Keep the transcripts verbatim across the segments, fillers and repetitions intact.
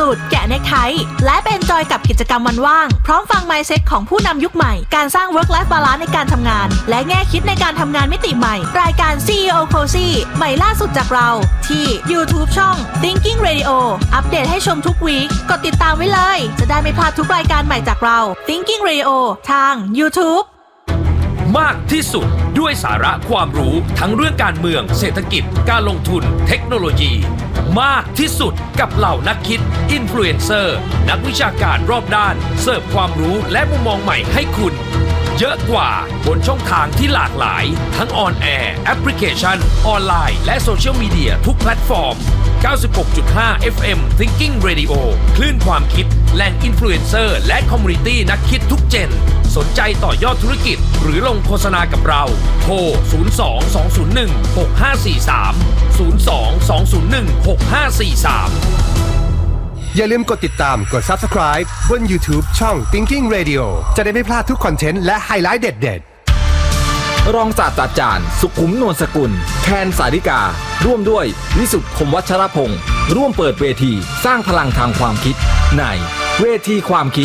สูตรแกะเนคไทและเป็นจอยกับกิจกรรมวันว่างพร้อมฟัง mindset ของผู้นำยุคใหม่การสร้าง work life balance ในการทำงานและแง่คิดในการทำงานมิติใหม่รายการ ซี อี โอ Cozy ใหม่ล่าสุดจากเราที่ YouTube ช่อง Thinking Radio อัปเดตให้ชมทุกวีคกดติดตามไว้เลยจะได้ไม่พลาดทุกรายการใหม่จากเรา Thinking Radio ทาง YouTube มากที่สุดด้วยสาระความรู้ทั้งเรื่องการเมืองเศรษฐกิจการลงทุนเทคโนโลยีมากที่สุดกับเหล่านักคิดอินฟลูเอนเซอร์นักวิชาการรอบด้านเสิร์ฟความรู้และมุมมองใหม่ให้คุณเยอะกว่าบนช่องทางที่หลากหลายทั้งออนแอร์แอปพลิเคชันออนไลน์และโซเชียลมีเดียทุกแพลตฟอร์ม เก้าสิบหกจุดห้า เอฟ เอ็ม Thinking Radio คลื่นความคิดแหล่งอินฟลูเอนเซอร์และคอมมูนิตี้นักคิดทุกเจนสนใจต่อยอดธุรกิจหรือลงโฆษณากับเราโทร ศูนย์ สอง สอง ศูนย์ หนึ่ง หก ห้า สี่ สาม ศูนย์ สอง สอง ศูนย์ หนึ่ง หก ห้า สี่ สามอย่าลืมกดติดตามกด Subscribe บน YouTube ช่อง Thinking Radio จะได้ไม่พลาดทุกคอนเทนต์และไฮไลท์เด็ดๆรองศาสตราจารย์สุขุมนวลสกุลแคนสาริการ่วมด้วยวิสุทธิ์คมวัชรพงศ์ร่วมเปิดเวทีสร้างพลังทางความคิดในเวทีความคิด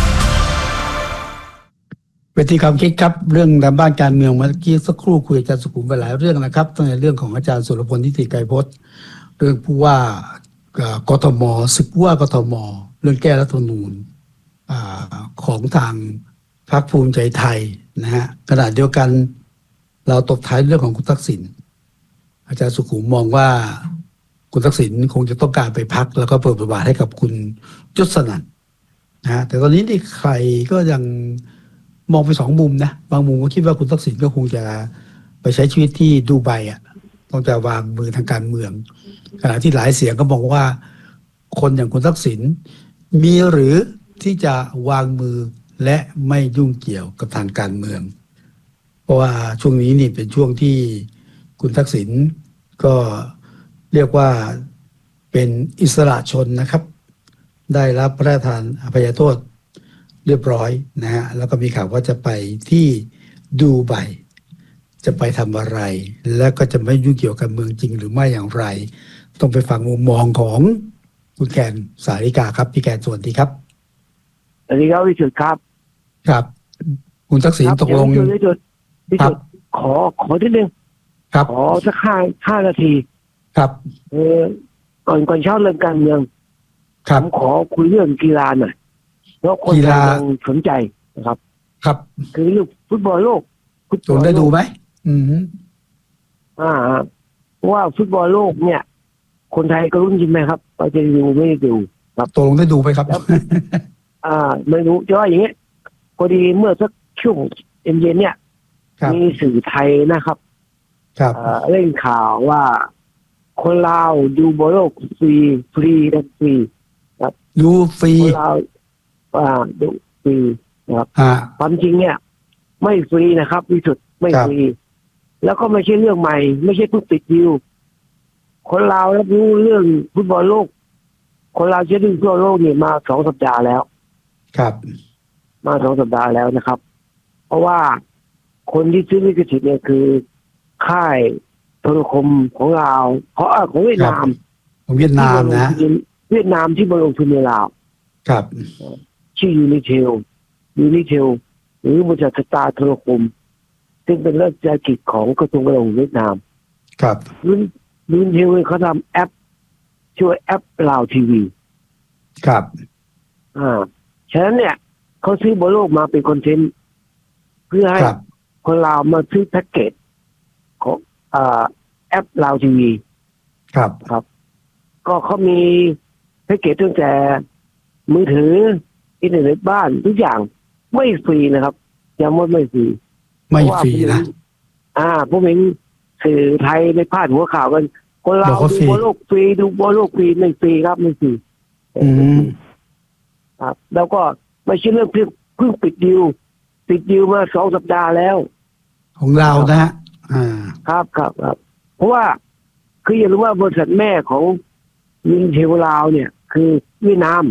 เวทีความคิดครับเรื่องทางบ้านการเมืองเมื่อกี้สักครู่คุยอาจารย์สุขุมไปหลายเรื่องนะครับตั้งแต่เรื่องของอาจารย์สุรพลนิติไกรพจน์เรื่องผู้ว่ากทมศึกผู้ว่ากทมเรื่องแก้รัฐธรรมนูญของทางพรรคภูมิใจไทยนะฮะขณะเดียวกันเราตบท้ายเรื่องของคุณทักษิณอาจารย์สุขุมมองว่าคุณทักษิณคงจะต้องการไปพักแล้วก็เปิดบทบาทให้กับคุณยศนันท์นะฮะแต่ตอนนี้ที่ใครก็ยังมองไปสองมุมนะบางมุมก็คิดว่าคุณทักษิณก็คงจะไปใช้ชีวิตที่ดูไบอ่ะต้องจะวางมือทางการเมืองขณะที่หลายเสียงก็บอกว่าคนอย่างคุณทักษิณมีหรือที่จะวางมือและไม่ยุ่งเกี่ยวกับทางการเมืองเพราะว่าช่วงนี้นี่เป็นช่วงที่คุณทักษิณก็เรียกว่าเป็นอิสระชนนะครับได้รับพระราชทานอภัยโทษเรียบร้อยนะฮะแล้วก็มีข่าวว่าจะไปที่ดูไบจะไปทำอะไรแล้วก็จะไม่ยุ่งเกี่ยวกับเมืองจริงหรือไม่อย่างไรต้องไปฟังมุมมองของคุณแคนสาริกาครับพี่แคนสวัสดีครับสวัสดีครับวิสุทธิ์ครับครับคุณทักษิณตกลงวิสุทธิ์วิสุทธิ์ขอขอทีนึงครับขอสักห้าห้านาทีครับเออก่อนก่อนเช้าเรื่องการเมืองครับขอคุยเรื่องกีฬาหน่อยเพราะคนยังสนใจนะครับครับคือเรื่องฟุตบอลโลกฟุตบอลได้ดูไหมอืมอ่าว่าฟุตบอลโลกเนี่ยคนไทยก็รุ่นจริงไหมครับเราจะดูไม่ได้ดูครับตกลงได้ดูไหมครับอ่าไม่รู้จะว่าอย่างเงี้ยพอดีเมื่อสักช่วงเย็นๆเนี่ยมีสื่อไทยนะครับครับเล่นข่าวว่าคนลาวดูบอลโลกฟรีฟรีและฟรีครับดูฟรีคนลาวอ่าดูฟรีนะครับความจริงเนี่ยไม่ฟรีนะครับวิสุทธิ์ไม่ฟรีแล้วก็ไม่ใช่เรื่องใหม่ไม่ใช่เพิ่งติดดิวคนลาวรับรู้เรื่องฟุตบอลโลกคนลาวจะดูฟุตบอลโลกเนี่ยมาสองสัปดาห์แล้วครับมาสองสัปดาห์แล้วนะครับเพราะว่าคนที่ซื้อลิขสิทธิ์เนี่ยคือค่ายโทรคมของลาวเพราะของเวียดนามของเวียดนามนะเวียดนามที่มาลงทุนในลาวครับชื่อยูนิเทลยูนิเทลหรือบริษัทสตาร์โทรคมซึ่งเป็นรัฐวิสาหกิจของกระทรวงการคลังเวียดนามครับยูนิเทลเขาทำแอปชื่อแอปลาวทีวีครับอ่าฉะนั้นเนี่ยเขาซื้อบอลโลกมาเป็นคอนเทนต์เพื่อให้คนลาวมาซื้อแพ็กเกจของอ่าแอปลาวทีวีครับครับก็เขามีแพ็กเกจตั้งแต่มือถืออินเทอร์เน็ตบ้านทุกอย่างไม่ฟรีนะครับย้ำว่าไม่ฟรีไม่ฟรีนะอ่าผมเห็นสื่อไทยในพาดหัวข่าวกันคนลาวดูบอลโลกฟรีดูบอลโลกฟรีไม่ฟรีครับไม่ฟรีอืมครับแล้วก็ไม่ใช่เรื่องเพิ่งเพิ่งปิดดิวปิดดิวมาสองสัปดาห์แล้วของเรานะฮะอ่าครับครับครับเพราะว่าคืออย่าลืมว่าบริษัทแม่ของยูนิเทลลาวเนี่ยคือเวียดนาม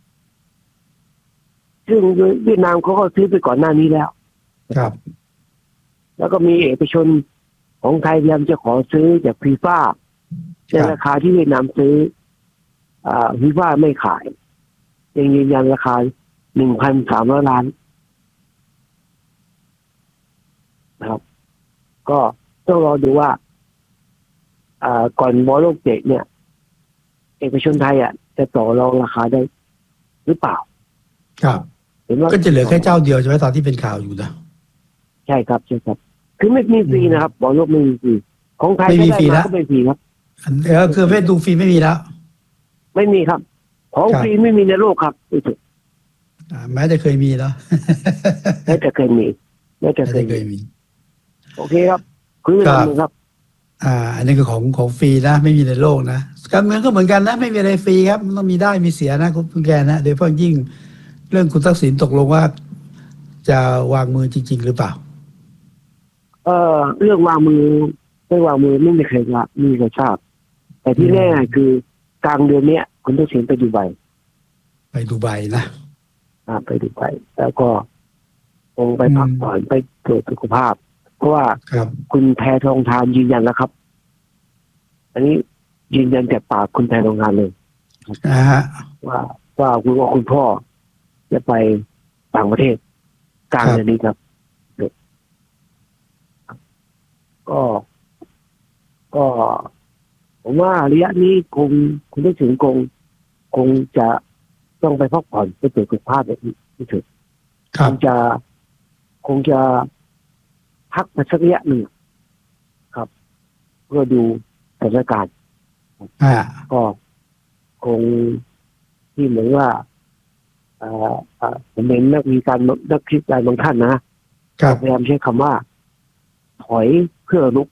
ซึ่งเวียดนามเขาก็ซื้อไปก่อนหน้านี้แล้วครับแล้วก็มีเอกชนของไทยพยายามจะขอซื้อจากฟีฟ่าในราคาที่เวียดนามซื้ออ่าฟีฟ่าไม่ขายยังยืนยันราคาหนึ่งพันสามร้อยล้านนะครับก็ต้องรอดูว่าอ่าก่อนบอลโลกเตะเนี่ยเอกชนไทยอ่ะจะต่อรองราคาได้หรือเปล่าครับเห็นว่าก็จะเหลือแค่เจ้าเดียวใช่ไหมตอนที่เป็นข่าวอยู่นะใช่ครับใช่ครับคือไม่มีฟรีนะครับบอลโลกไม่มีฟรีของไทยไม่มีฟรีแล้วก็ไม่ฟรีครับเออคือเฟซดูฟรีไม่มีแล้วไม่มีครับของฟรีไม่มีในโลกครับแม้จะเคยมีแล้วแม้จะเคยมีแม้จะเคยมีโอเคครับคุยกันหนึ่งครับอ่าอันนี้คือของของฟรีนะไม่มีในโลกนะการเมืองก็เหมือนกันนะไม่มีอะไรฟรีครับมันต้องมีได้มีเสียนะคุณแกนะโดยเฉพาะยิ่งเรื่องคุณทักษิณตกลงว่าจะวางมือจริงๆหรือเปล่าเออเรื่องวางมือไม่วางมือไม่มีใครละมีใครทราบแต่ที่แน่คือกลางเดือนนี้คุณทักษิณไปดูไบไปดูไบนะอ่าไปดูไบแล้วก็คงไปพักผ่อนไปตรวจสุขภาพเพราะว่าคุณแพทองธารยืนยันแล้วครับอันนี้ยืนยันจากปากคุณแพทองธารเลยว่าว่าคุณว่าคุณพ่อจะไปต่างประเทศกลางเดือนนี้ครับก็ก็ผมว่าระยะนี้คงคุณได้ถึงคงคงจะต้องไปพักผ่อนไปตรวจสุขภาพแบบนี้ถึงคงจะคงจะพักมาสักระยะหนึ่งครับเพื่อดูสถานการณ์ก็คงที่เหมือนว่าผมเห็นนักวิจารณ์นักคิดหลายบางท่านนะพยายามใช้คำว่าถอยเพื่อรุก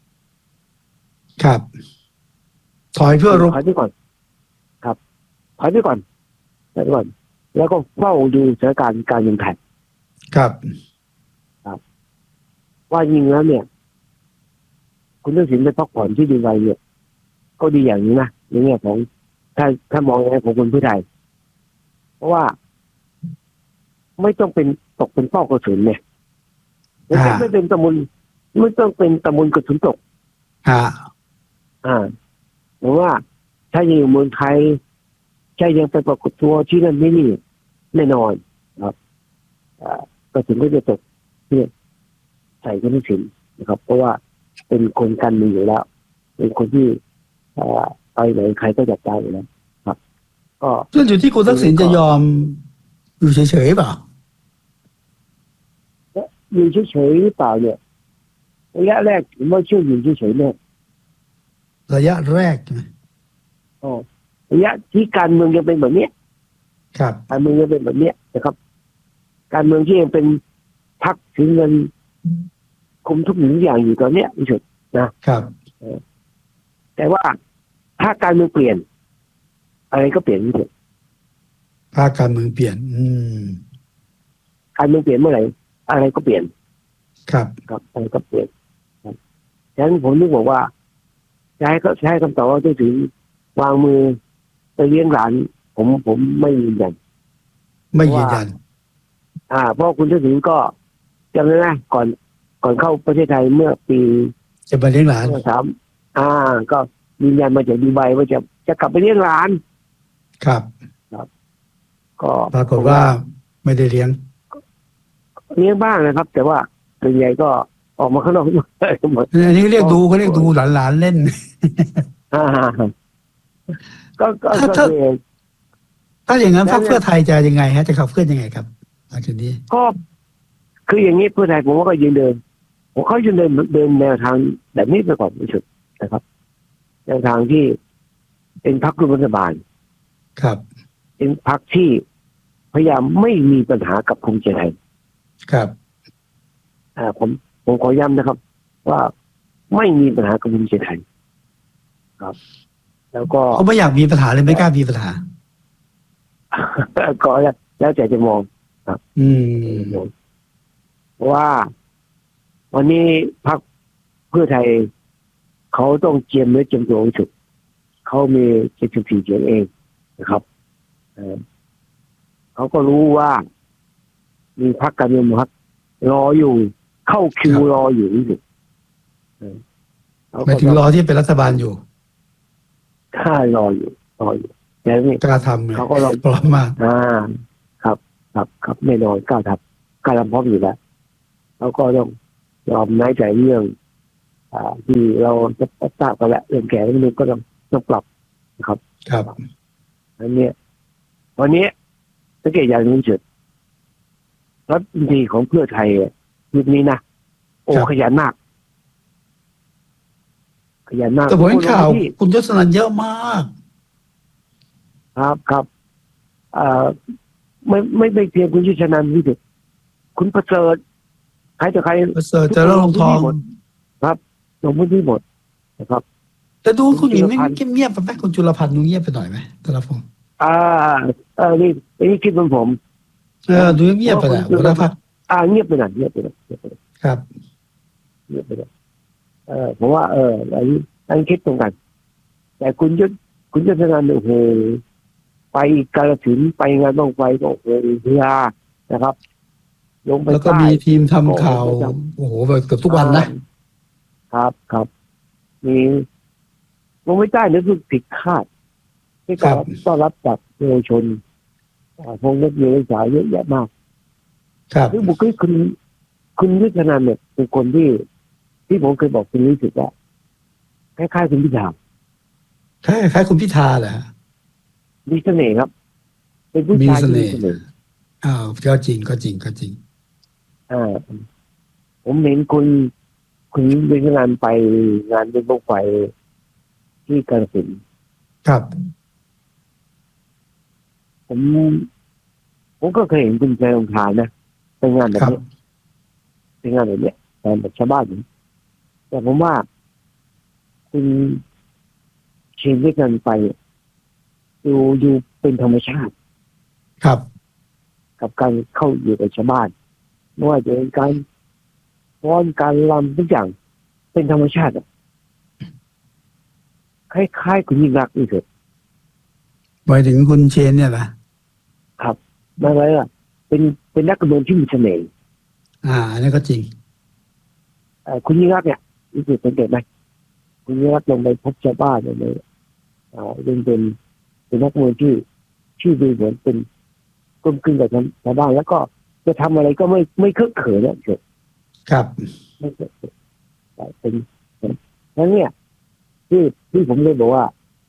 ครับถอยเพื่อรุกถอยไปก่อนครับถอยไปก่อนถอยไปก่อนแล้วก็เฝ้าดูสถานการณ์การเมืองไทยครับครับว่าจริงแล้วเนี่ยคุณทักษิณไปพักผ่อนที่ดูไบเนี่ยก็ดีอย่างนี้นะในแง่ของถ้าถ้ามองในแง่ของคนเพื่อไทยเพราะว่าไม่ต้องเป็นตกเป็นเป้ากระสุนเนี่ยไม่ต้องไม่เป็นตะมุนไม่ต้องเป็นตะมุนกระสุนตกอ่าอ่าเพราะว่าถ้าอยู่เมืองไทยใช่ยังไปปรากฏตัวที่นั่นไม่นี่แน่นอนครับอ่ากระสุนก็จะตกเนี่ยใส่คุณทักษิณนะครับเพราะว่าเป็นคนกันมีอยู่แล้วเป็นคนที่ไปไหนใครก็จับใจอยู่แล้วครับก็ซึ่งอยู่ที่คุณทักษิณจะยอมอยู่เฉยๆเปล่าอยู่เฉยๆหรือเปล่าเนี่ยระยะแรกผมว่าช่วยอยู่เฉยๆเนี่ยระยะแรกใช่ไหมอ๋อระยะที่การเมืองยังเป็นแบบนี้ครับการเมืองยังเป็นแบบนี้นะครับการเมืองที่ยังเป็นพรรคถือเงินคุมทุกหนึ่งอย่างอยู่ตอนเนี้ยที่สุดนะครับแต่ว่าถ้าการเมืองเปลี่ยนอะไรก็เปลี่ยนที่สุดถ้าการเมืองเปลี่ยนอืมการเมืองเปลี่ยนเมื่อไหร่อะไรก็เปลี่ยนครับครับอะไรก็เปลี่ยนฉะนั้นผมนึกบอกว่าใช้ก็ใช้คำตอบว่าจะถึงวางมือไปเลี้ยงหลานผมผมไม่ยืนยันไม่ยืนยันอ่าเพราะคุณจะถึงก็จำได้ไหมก่อนก่อนเข้าประเทศไทยเมื่อปีจะไปเลี้ยงหลานสามอ่าก็ยืนยันมาจากดูไบว่าจะจะกลับไปเลี้ยงหลานครับครับก็ปรากฏว่าไม่ได้เลี้ยงเลี้ยงบ้างนะครับแต่ว่าส่วนใหญ่ก็ออกมาข้างนอกหมดอันนี้เรียกดูเขาเรียกดูหลานๆเล่นอ่าก็ก็ถ้าถ้าอย่างนั้นพรรคเพื่อไทยจะยังไงฮะจะขับเคลื่อนยังไงครับหลังจากนี้ก็คืออย่างนี้เพื่อไทยผมว่าก็ยืนเดินผมเขายืนเดินเดินแนวทางแบบนี้ไปก่อนที่สุดนะครับแนวทางที่เป็นพรรคร่วมรัฐบาลครับเป็นพรรคที่พยายามไม่มีปัญหากับภูมิใจไทยครับอ่าผมผมขอย้ำนะครับว่าไม่มีปัญหากับภูมิใจไทยครับแล้วก็เขาไม่อยากมีปัญหาเลยไม่กล้ามีปัญหาก็แล้วแต่จะมองครับอืมว่าวันนี้พรรคเพื่อไทยเขาต้องเจียมเนื้อเจียมตัวสุดเขามีเจ็ดสิบสี่เสียงเองนะครับเขาก็รู้ว่ามีพรรคการเมืองพรรครออยู่เข้าคิวรออยู่นี่สิหมายถึงรอที่เป็นรัฐบาลอยู่ถ้ารออยู่รออยู่แต่นี่กล้าทำเขาก็ลองพร้อมมากอ่าครับครับครับแน่นอนกล้าทำกล้าทำพร้อมอยู่แล้วเขาก็ต้องยอมน้อยใจเรื่องอ่าที่เราจะทราบกันแล้วเรื่องแก่เรื่องก็ต้องต้องปรับนะครับครับอันนี้วันนี้สังเกตอย่างนี้จุดรัฐมนตรีของเพื่อไทยยุคนี้นะโอ้ขยันมากขยันมากแต่ผมเห็นข่าวคุณยศนันเยอะมากครับครับอ่าไม่ไม่ไม่เพียงคุณยศนันนี่สิคุณประเสริฐใครจะใครประเสริฐจะลงทองครับลงพื้นที่หมดนะครับแต่ดูคุณหญิงนี่เงียบๆไปไหมคุณจุลพันธ์ดูเงียบไปหน่อยไหมธนพงศ์อ่าเออนี่นี่คิดเป็นผมเออดูเงียบไปแหละหัวหน้าพรรคอ่าเงียบไปหน่อยเงียบไปหน่อยครับเงียบไปหน่อยเออผมว่าเอออันนี้อันนี้คิดตรงกันแต่คุณยศคุณยศนันโอ้โหไปกาฬสินธุ์ไปงานต้องไปก็โอ้โหเฮียนะครับลงไปแล้วก็มีทีมทำข่าวโอ้โหแบบเกือบทุกวันนะครับครับมีลงไปใต้นึกว่าผิดคาดที่การต้อนรับจากเยาวชนพงษ์นักเรียนสายเยอะแยะมากครับคือบุคลิกคุณคุณยศนันเนี่ยเป็นคนที่ที่ผมเคยบอกคุณรู้สึกว่าคล้ายๆคุณพิธาคล้ายๆคุณพิธาแหละมีเสน่ห์ครับเป็นผู้ชายที่มีเสน่ห์อ้าวก็จริงก็จริงก็จริงอ่าผมเห็นคุณคุณยศนันไปงานเป็นบ้งไฟที่กาฬสินธุ์ครับผมผมก็เคยเห็นคุณใจองคารนะไปงานแบบนี้ไปงานแบบนี้แต่แบบชาวบ้านนี่แต่ผมว่าคุณเชิญด้วยกันไปดูดูเป็นธรรมชาติครับกับการเข้าอยู่กับชาวบ้านไม่ว่าจะเป็นการฟ้อนการรำทุกอย่างเป็นธรรมชาติคล้ายๆคุณยิ่งรักนี่เถอะหมายถึงคุณเชนเนี่ยนะครับไม่ไรล่ะเป็นเป็นนักการเมืองที่มีเสน่ห์อ่าอันนี้ก็จริงคุณยิ่งรักเนี่ยรู้สึกสังเกตไหมคุณยิ่งรักลงไปพบชาวบ้านเลยอ่าเป็นเป็นเป็นนักการเมืองที่ชื่อดูเหมือนเป็นกลมกลืนกับชาวบ้านแล้วก็จะทำอะไรก็ไม่ไม่เคอะเขินเนี่ยเถอะครับไม่เคอะเขินเป็นแล้วเนี่ยที่ที่ผมเลยบอกว่า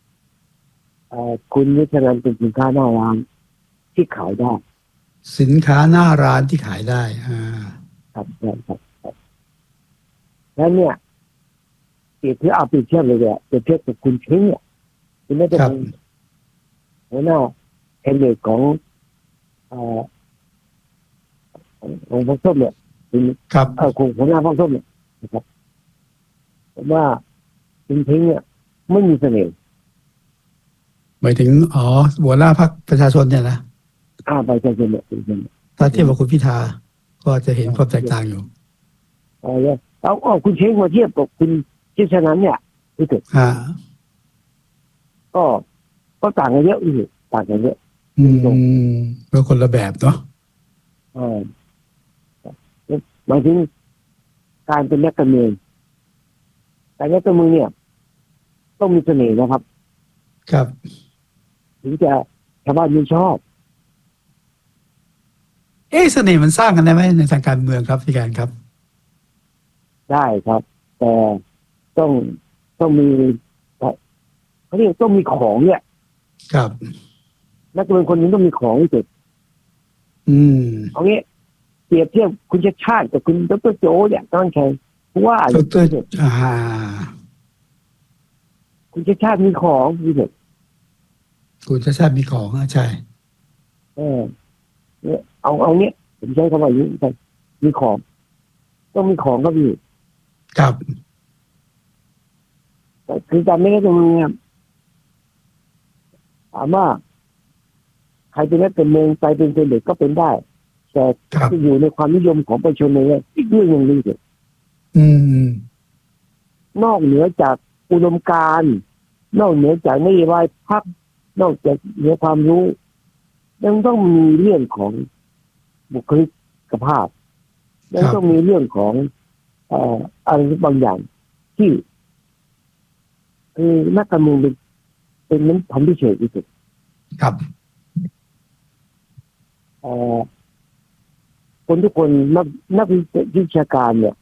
คุณยศนันเป็นสินค้าหน้าร้านที่ขายได้สินค้าหน้าร้านที่ขายได้อ่าครับครับครับแล้วเนี่ยเปรียบเทียบเอาเปรียบเทียบเลยเนี่ยเปรียบเทียบกับคุณเช้งเนี่ยคุณไม่ได้เป็นหัวหน้าแคนดิเดตของอ่าของพรรคส้มเนี่ยครับเออของหัวหน้าพรรคส้มเนี่ยนะครับผมว่าคุณเช้งเนี่ยไม่มีเสน่ห์หมายถึงอ๋อหัวหน้าพรรคประชาชนเนี่ยนะอ่าประชาชนเนี่ยถ้าเทียบกับคุณพิธาก็จะเห็นความแตกต่างอยู่อ๋อแล้วเอาคุณเช้งมาเทียบกับคุณยศนันเนี่ยรู้สึกอ่าก็ก็ต่างกันเยอะอยู่ต่างกันเยอะอืมก็คนละแบบเนาะอ่าหมายถึงการเป็นนักการเมืองแต่นักการเมืองเนี่ยต้องมีเสน่ห์นะครับครับถึงจะชาวบ้านไม่ชอบเอ๊ะเสน่ห์มันสร้างกันได้ไหมในทางการเมืองครับพี่การครับได้ครับแต่ต้องต้องมีเขาเรียกต้องมีของเนี่ยครับนักการเมืองคนนี้ต้องมีของที่สุดอืมเอางี้เปรียบเทียบคุณชาติชาติกับคุณดร.โจเนี่ยต้องใช้เพราะว่าดร.อ่าคุณชาติชาติมีของที่สุดคุณชาติชาติมีของอ่ะใช่เออเนี่ยเอาเอาเนี้ยผมใช้คำว่าอย่างนี้ใช่มีของต้องมีของก็มีครับคือการไม่ได้ตรงนี้ถามว่าใครเป็นนักการเมืองไปเป็นเป็นเด็กก็เป็นได้แต่จะอยู่ในความนิยมของประชาชนเนี่ยอีกเรื่องหนึ่งเลยอืมนอกเหนือจากอุดมการณ์นอกเหนือจากนโยบายพรรคนอกจากเหนือความรู้ยังต้องมีเรื่องของบุคลิกภาพยังต้องมีเรื่องของเอ่ออะไรบางอย่างที่คือนักการเมืองเป็นเป็นนั้นทำพิเศษที่สุดครับเอ่อคนทุกคนนักนักวิชาการเนี่ย